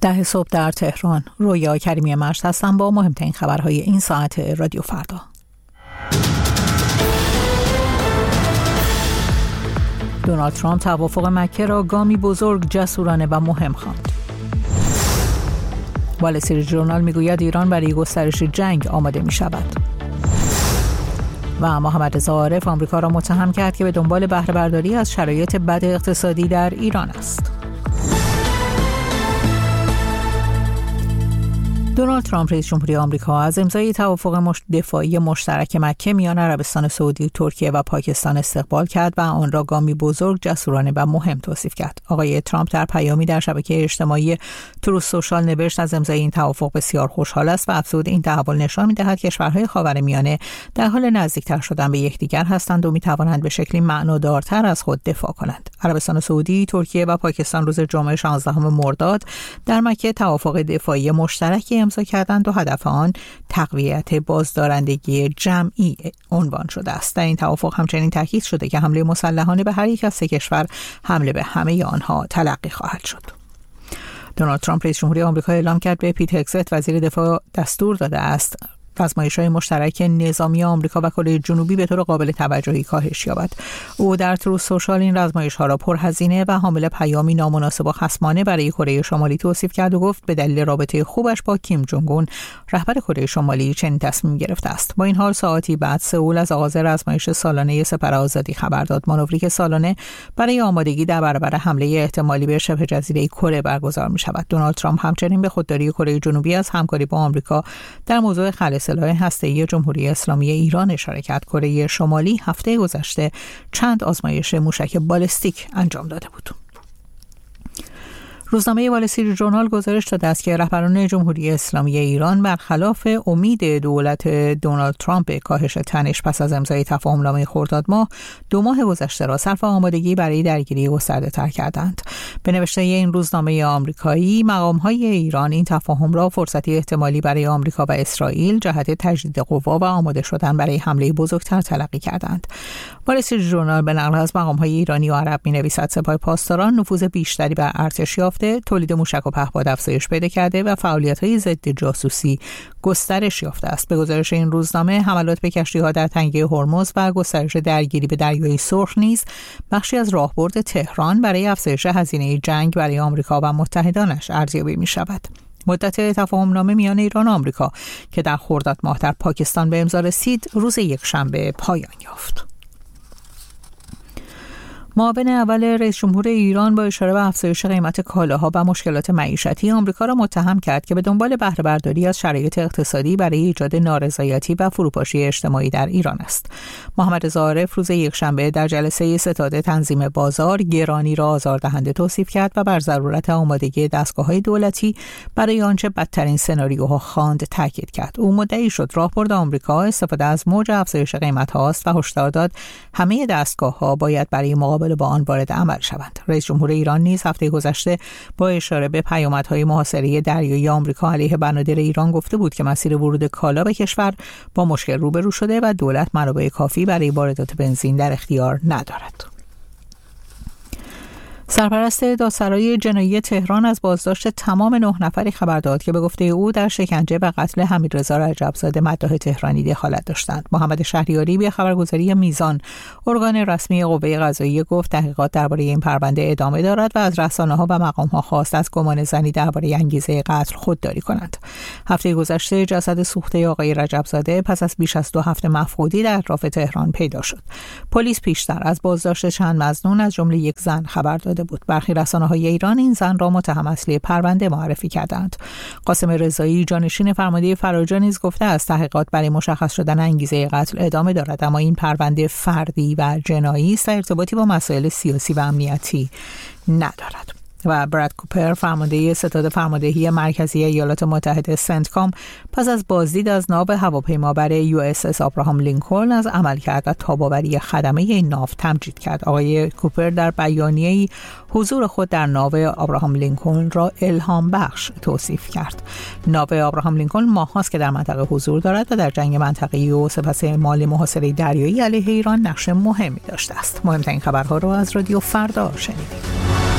10 صبح در تهران. رویا کریمی مشت هستم با مهمترین خبرهای این ساعت رادیو فردا. دونالد ترامپ توافق مکه را گامی بزرگ، جسورانه و مهم خواند. وال استریت ژورنال میگوید ایران برای گسترش جنگ آماده می شود. و محمد رضا عارف آمریکا را متهم کرد که به دنبال بهره برداری از شرایط بد اقتصادی در ایران است. دونالد ترامپ رئیس جمهوری آمریکا از امضای توافق دفاعی مشترک مکه میان عربستان سعودی، ترکیه و پاکستان استقبال کرد و آن را گامی بزرگ، جسورانه و مهم توصیف کرد. آقای ترامپ در پیامی در شبکه اجتماعی تروث سوشال نوشت از امضای این توافق بسیار خوشحال است و افزود این تحول نشان می‌دهد کشورهای خاورمیانه در حال نزدیکتر شدن به یکدیگر هستند و می‌توانند به شکلی معنادارتر از خود دفاع کنند. عربستان سعودی، ترکیه و پاکستان روز جمعه 16 مرداد در مکه توافق دفاعی مشترکی امضا کردند و هدف آن تقویت بازدارندگی جمعی عنوان شده است. در این توافق همچنین تاکید شده که حمله مسلحانه به هر یک از سه کشور حمله به همه آنها تلقی خواهد شد. دونالد ترامپ رئیس جمهوری آمریکا اعلام کرد به پیت هگست وزیر دفاع دستور داده است آزمایش‌های مشترک نظامی آمریکا و کره جنوبی به طور قابل توجهی کاهش یابد. او در تروث سوشال این آزمایش‌ها را پرهزینه و حامل پیامی نامناسب و خصمانه برای کره شمالی توصیف کرد و گفت به دلیل رابطه خوبش با کیم جونگ اون رهبر کره شمالی چنین تصمیم گرفته است. با این حال ساعتی بعد سئول از آغاز آزمایش سالانه سپر آزادی خبر داد. مانوری که سالانه برای آمادگی در برابر حمله احتمالی به شبه جزیره کره برگزار می‌شود. دونالد ترامپ همچنین به خودداری کره جنوبی از همکاری با آمریکا در موضوع سلاح هسته‌ای جمهوری اسلامی ایران اشاره کرد. کره شمالی هفته گذشته چند آزمایش موشک بالستیک انجام داده بود. روزنامه وال استریت ژورنال گزارش داده است که رهبران جمهوری اسلامی ایران برخلاف امید دولت دونالد ترامپ به کاهش تنش پس از امضای تفاهمنامه خرداد ماه 2 ماه گذشته را صرف آمادگی برای درگیری گسترده‌تر کردند. به نوشته این روزنامه آمریکایی، مقام‌های ایران این تفاهم را فرصتی احتمالی برای آمریکا و اسرائیل جهت تجدید قوا و آماده شدن برای حمله بزرگتر تلقی کردند. وال استریت ژورنال به نقل از مقام‌های ایرانی و عرب می‌نویسد سپاه پاسداران نفوذ بیشتری بر ارتش تولید موشک و پهپاد افزایش پیدا کرده و فعالیت‌های ضد جاسوسی گسترش یافته است. به گزارش این روزنامه، حملات به کشتی‌ها در تنگه هرمز و گسترش درگیری به دریای سرخ نیز بخشی از راهبرد تهران برای افزایش هزینه جنگ برای آمریکا و متحدانش ارزیابی می‌شود. مدت تفاهمنامه میان ایران و آمریکا که در خرداد ماه در پاکستان به امضا رسید، روز یکشنبه پایان یافت. معاون اول رئیس جمهور ایران با اشاره به افزایش قیمت کالاها و مشکلات معیشتی آمریکا را متهم کرد که به دنبال بهره برداری از شرایط اقتصادی برای ایجاد نارضایتی و فروپاشی اجتماعی در ایران است. محمد رضا عارف روز یکشنبه در جلسه ستاد تنظیم بازار گرانی را آزاردهنده توصیف کرد و بر ضرورت آمادگی دستگاه‌های دولتی برای آنچه بدترین سناریوها خواند تاکید کرد. او مدعی شد راهبرد آمریکا استفاده از موج افزایش قیمت‌ها است و هشدار داد همه دستگاه‌ها باید برای مقابله با آن وارد عمل شوند. رئیس جمهور ایران نیز هفته گذشته با اشاره به پیامدهای محاصره دریایی آمریکا علیه بنادر ایران گفته بود که مسیر ورود کالا به کشور با مشکل روبرو شده و دولت منابع کافی برای واردات بنزین در اختیار ندارد. سرپرست دادسرای جنایی تهران از بازداشت تمام 9 نفری خبر داد که به گفته او در شکنجه و قتل حمیدرضا رجبزاده مداح تهرانی دخالت داشتند. محمد شهریاری به خبرگزاری میزان، ارگان رسمی قوه قضاییه، گفت تحقیقات درباره این پرونده ادامه دارد و از رسانه‌ها و مقام‌ها خواست از گمان زنی درباره انگیزه قتل خودداری کنند. هفته گذشته جسد سوخته آقای رجبزاده پس از بیش از 2 هفته مفقودی در اطراف تهران پیدا شد. پلیس پیشتر از بازداشت چند مظنون از جمله یک زن خبر داده بود. برخی رسانه‌های ایران این زن را متهم اصلی پرونده معرفی کردند. قاسم رضایی جانشین فرمانده فراجا نیز گفته است تحقیقات برای مشخص شدن انگیزه قتل ادامه دارد، اما این پرونده فردی و جنایی است، ارتباطی با مسائل سیاسی و امنیتی ندارد. و براد کوپر فرمانده ستاد فرماندهی مرکزی ایالات متحده سنتکام پس از بازدید از ناو هواپیما بر USS آبراهام لینکلن از عملکرد و تاب‌آوری خدمه این ناو تمجید کرد. آقای کوپر در بیانیه‌ای حضور خود در ناو آبراهام لینکلن را الهام بخش توصیف کرد. ناو آبراهام لینکلن ماه‌هاست که در منطقه حضور دارد و در جنگ منطقه‌ای و سپس اعمال محاصره دریایی علیه ایران نقش مهمی داشته است. مهمترین خبرها را از رادیو فردا شنیدید.